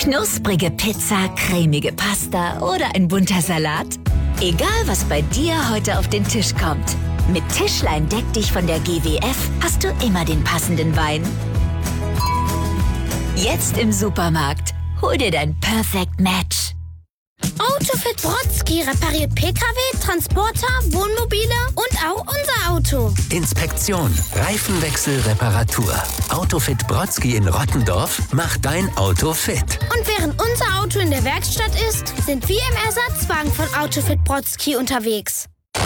Knusprige Pizza, cremige Pasta oder ein bunter Salat? Egal, was bei dir heute auf den Tisch kommt. Mit Tischlein deck dich von der GWF hast du immer den passenden Wein. Jetzt im Supermarkt. Hol dir dein Perfect Match. Autofit Brodsky repariert Pkw, Transporter, Wohnmobile und auch unser Auto. Inspektion, Reifenwechsel, Reparatur. Autofit Brodsky in Rottendorf macht dein Auto fit. Und während unser Auto in der Werkstatt ist, sind wir im Ersatzwagen von Autofit Brodsky unterwegs.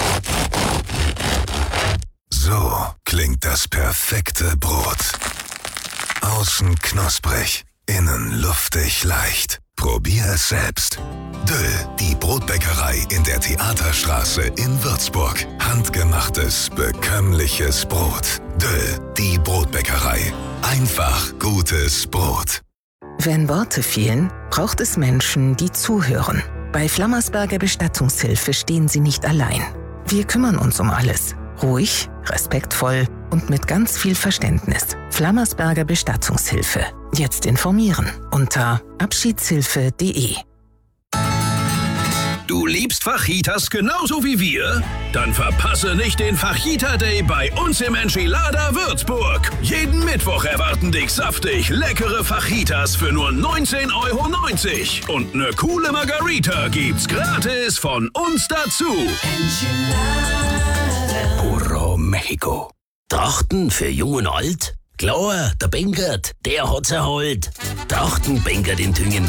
So klingt das perfekte Brot. Außen knusprig, innen luftig leicht. Probier es selbst. Döll, die Brotbäckerei in der Theaterstraße in Würzburg. Handgemachtes, bekömmliches Brot. Döll, die Brotbäckerei. Einfach gutes Brot. Wenn Worte fehlen, braucht es Menschen, die zuhören. Bei Flammersberger Bestattungshilfe stehen Sie nicht allein. Wir kümmern uns um alles. Ruhig, respektvoll und mit ganz viel Verständnis. Flammersberger Bestattungshilfe. Jetzt informieren unter abschiedshilfe.de. Du liebst Fajitas genauso wie wir? Dann verpasse nicht den Fajita Day bei uns im Enchilada Würzburg. Jeden Mittwoch erwarten dich saftig leckere Fajitas für nur 19,90 €. Und eine coole Margarita gibt's gratis von uns dazu. Puro Mexiko. Trachten für Jung und Alt? Klar, der Benkert, der hat's erholt. Trachten Benkert in Tüngen.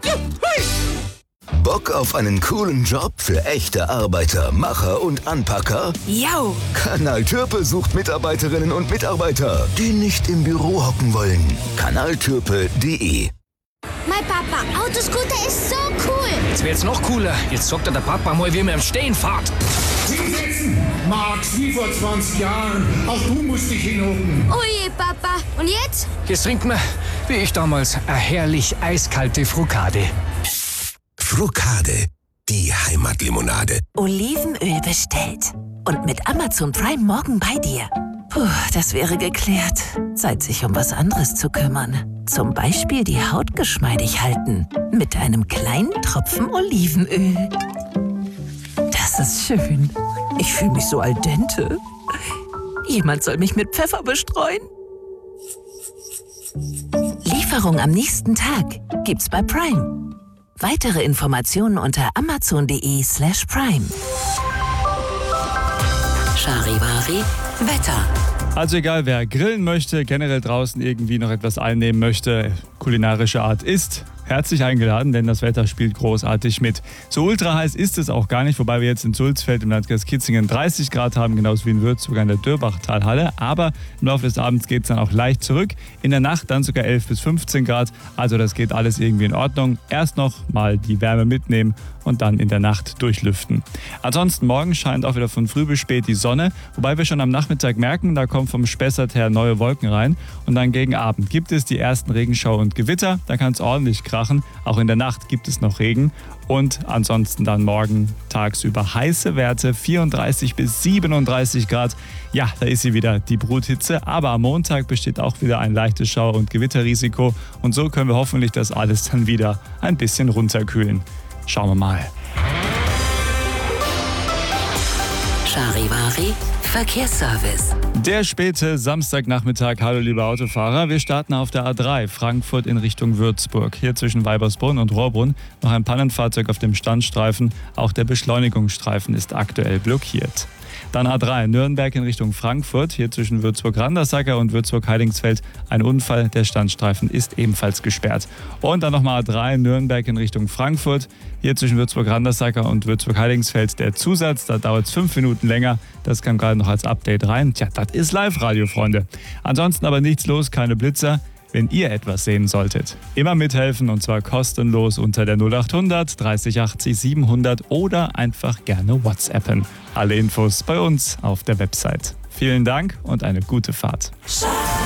Bock auf einen coolen Job für echte Arbeiter, Macher und Anpacker? Jau! Kanal Türpe sucht Mitarbeiterinnen und Mitarbeiter, die nicht im Büro hocken wollen. Kanaltürpe.de. Mein Papa, Autoscooter ist so cool. Jetzt wird's noch cooler. Jetzt sagt der Papa mal, wie man im Stehen fährt. Hinsetzen, Max, wie vor 20 Jahren. Auch du musst dich hinhocken. Oh je, Papa. Und jetzt? Jetzt trinkt man, wie ich damals, eine herrlich eiskalte Frukade. Frukade, die Heimatlimonade. Olivenöl bestellt. Und mit Amazon Prime morgen bei dir. Puh, das wäre geklärt. Zeit, sich um was anderes zu kümmern. Zum Beispiel die Haut geschmeidig halten. Mit einem kleinen Tropfen Olivenöl. Das ist schön. Ich fühle mich so al dente. Jemand soll mich mit Pfeffer bestreuen. Lieferung am nächsten Tag gibt's bei Prime. Weitere Informationen unter amazon.de/prime. Charivari Wetter. Also egal, wer grillen möchte, generell draußen irgendwie noch etwas einnehmen möchte, kulinarische Art ist, herzlich eingeladen, denn das Wetter spielt großartig mit. So ultra heiß ist es auch gar nicht, wobei wir jetzt in Sulzfeld im Landkreis Kitzingen 30 Grad haben, genauso wie in Würzburg an der Dörbachtalhalle. Aber im Laufe des Abends geht es dann auch leicht zurück. In der Nacht dann sogar 11 bis 15 Grad. Also das geht alles irgendwie in Ordnung. Erst noch mal die Wärme mitnehmen und dann in der Nacht durchlüften. Ansonsten morgen scheint auch wieder von früh bis spät die Sonne, wobei wir schon am Nachmittag merken, da kommen vom Spessart her neue Wolken rein. Und dann gegen Abend gibt es die ersten Regenschauer und Gewitter. Da kann es ordentlich krachen. Auch in der Nacht gibt es noch Regen. Und ansonsten dann morgen tagsüber heiße Werte, 34 bis 37 Grad. Ja, da ist sie wieder, die Bruthitze. Aber am Montag besteht auch wieder ein leichtes Schauer- und Gewitterrisiko. Und so können wir hoffentlich das alles dann wieder ein bisschen runterkühlen. Schauen wir mal. Charivari Verkehrsservice. Der späte Samstagnachmittag. Hallo liebe Autofahrer. Wir starten auf der A3 Frankfurt in Richtung Würzburg. Hier zwischen Weibersbrunn und Rohrbrunn noch ein Pannenfahrzeug auf dem Standstreifen. Auch der Beschleunigungsstreifen ist aktuell blockiert. Dann A3 Nürnberg in Richtung Frankfurt. Hier zwischen Würzburg-Randersacker und Würzburg-Heidingsfeld ein Unfall. Der Standstreifen ist ebenfalls gesperrt. Und dann nochmal A3 Nürnberg in Richtung Frankfurt. Hier zwischen Würzburg-Randersacker und Würzburg-Heidingsfeld der Zusatz. Da dauert es 5 Minuten länger. Das kam gerade noch als Update rein. Tja, das ist Live-Radio, Freunde. Ansonsten aber nichts los, keine Blitzer. Wenn ihr etwas sehen solltet, immer mithelfen und zwar kostenlos unter der 0800 30 80 700 oder einfach gerne WhatsAppen. Alle Infos bei uns auf der Website. Vielen Dank und eine gute Fahrt.